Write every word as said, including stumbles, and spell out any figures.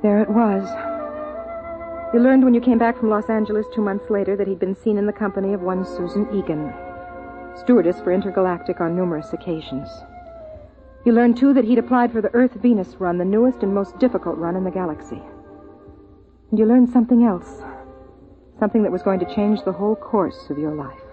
There it was. You learned when you came back from Los Angeles two months later that he'd been seen in the company of one Susan Egan, stewardess for Intergalactic on numerous occasions. You learned, too, that he'd applied for the Earth-Venus run, the newest and most difficult run in the galaxy. And you learned something else, something that was going to change the whole course of your life.